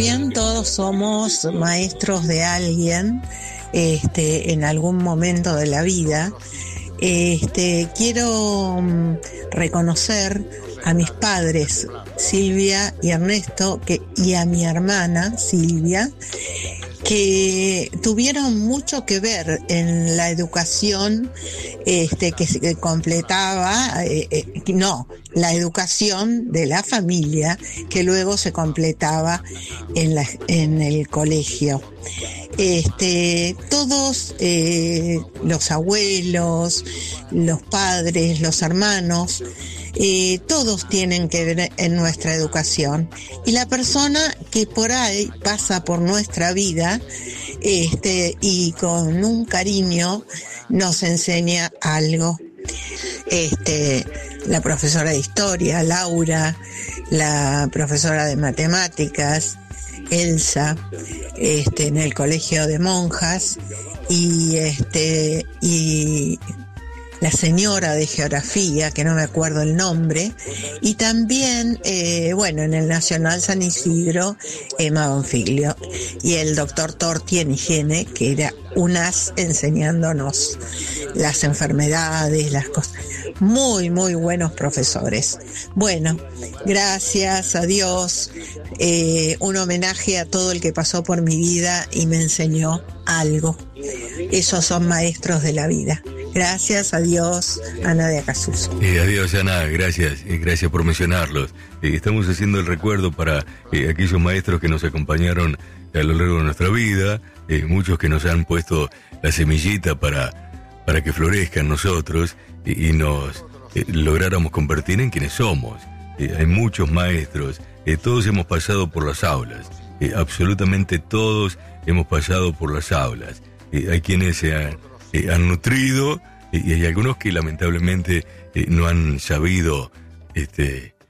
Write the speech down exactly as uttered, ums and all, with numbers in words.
Bien, todos somos maestros de alguien, este, en algún momento de la vida. Este, quiero um, reconocer a mis padres, Silvia y Ernesto, que, y a mi hermana, Silvia, que tuvieron mucho que ver en la educación este, que se completaba, eh, eh, no, la educación de la familia, que luego se completaba en, la, en el colegio. Este, todos eh, los abuelos, los padres, los hermanos, eh, todos tienen que ver en nuestra educación. Y la persona que por ahí pasa por nuestra vida, este, y con un cariño nos enseña algo. Este, la profesora de historia, Laura, la profesora de matemáticas, Elsa, este, en el colegio de monjas, y este, y la señora de geografía, que no me acuerdo el nombre, y también, eh, bueno, en el Nacional San Isidro, Emma Bonfiglio, y el doctor Torti en higiene, que era un as enseñándonos las enfermedades, las cosas. Muy, muy buenos profesores. Bueno, gracias a Dios, eh, un homenaje a todo el que pasó por mi vida y me enseñó algo. Esos son maestros de la vida. Gracias, adiós, Ana de Acasuso. Eh, adiós, Ana, gracias, eh, gracias por mencionarlos. Eh, estamos haciendo el recuerdo para eh, aquellos maestros que nos acompañaron a lo largo de nuestra vida, eh, muchos que nos han puesto la semillita para, para que florezcan nosotros y, y nos eh, lográramos convertir en quienes somos. Eh, hay muchos maestros, eh, todos hemos pasado por las aulas, eh, absolutamente todos hemos pasado por las aulas. Eh, hay quienes se han, eh, han nutrido eh, y hay algunos que lamentablemente eh, no han sabido este,